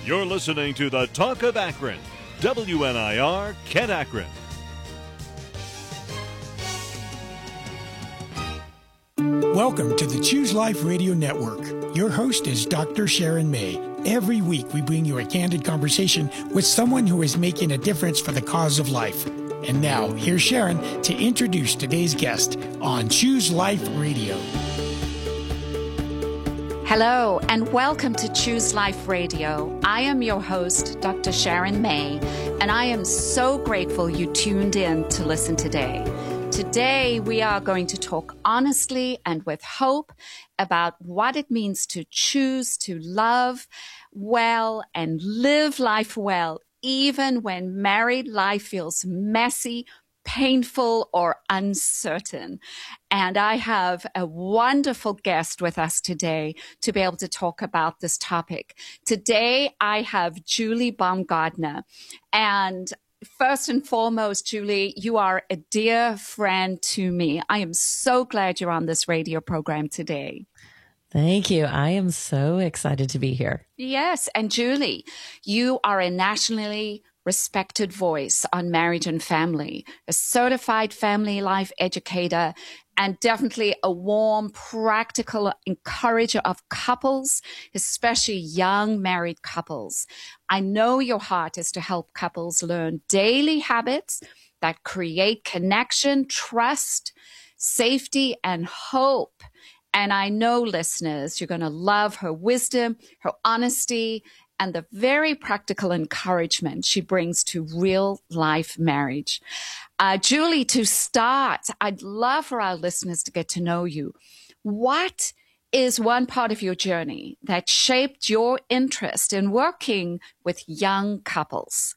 You're listening to the Talk of Akron, WNIR Kent Akron. Welcome to the Choose Life Radio Network. Your host is Dr. Sharon May. Every week we bring you a candid conversation with someone who is making a difference for the cause of life. And now, here's Sharon to introduce today's guest on Choose Life Radio. Hello, and welcome to Choose Life Radio. I am your host, Dr. Sharon May, and I am so grateful you tuned in to listen today. Today, we are going to talk honestly and with hope about what it means to choose to love well and live life well, even when married life feels messy, painful, or uncertain. And I have a wonderful guest with us today to be able to talk about this topic. Today, I have Julie Baumgardner. And first and foremost, Julie, you are a dear friend to me. I am so glad you're on this radio program today. Thank you. I am so excited to be here. Yes. And Julie, you are a nationally respected voice on marriage and family, a certified family life educator, and definitely a warm, practical encourager of couples, especially young married couples. I know your heart is to help couples learn daily habits that create connection, trust, safety, and hope. And I know, listeners, you're going to love her wisdom, her honesty, and the very practical encouragement she brings to real life marriage. Julie, to start, I'd love for our listeners to get to know you. What is one part of your journey that shaped your interest in working with young couples?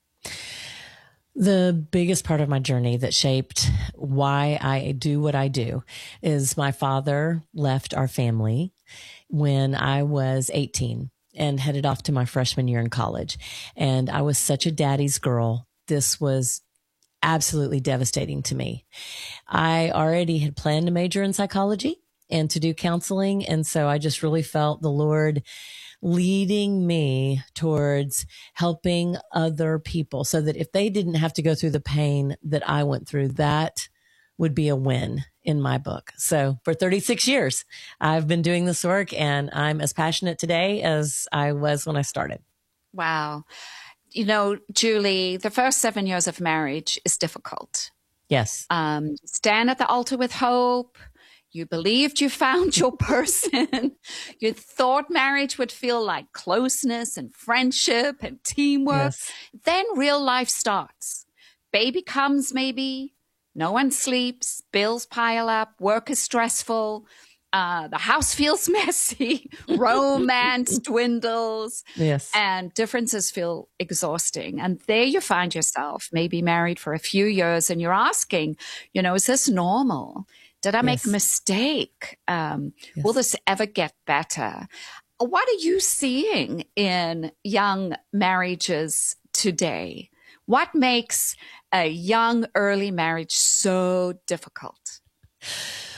The biggest part of my journey that shaped why I do what I do is my father left our family when I was 18 and headed off to my freshman year in college. And I was such a daddy's girl. This was absolutely devastating to me. I already had planned to major in psychology and to do counseling. And so I just really felt the Lord leading me towards helping other people so that if they didn't have to go through the pain that I went through, that would be a win in my book. So for 36 years, I've been doing this work, and I'm as passionate today as I was when I started. Wow. You know, Julie, the first 7 years of marriage is difficult. Yes. Stand at the altar with hope. You believed you found your person. You thought marriage would feel like closeness and friendship and teamwork. Yes. Then real life starts. Baby comes maybe. No one sleeps. Bills pile up. Work is stressful. The house feels messy. Romance dwindles. Yes. And differences feel exhausting. And there you find yourself, maybe married for a few years, and you're asking, you know, is this normal? Did I make a mistake? Will this ever get better? What are you seeing in young marriages today? What makes a young early marriage so difficult?